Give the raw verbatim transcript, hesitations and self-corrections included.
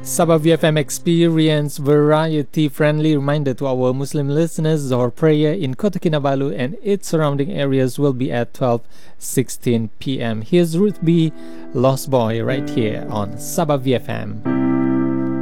Sabah V F M Experience Variety friendly reminder to our Muslim listeners, Zohar prayer in Kota Kinabalu and its surrounding areas will be at twelve sixteen p m Here's Ruth B, Lost Boy, right here on Sabah V F M.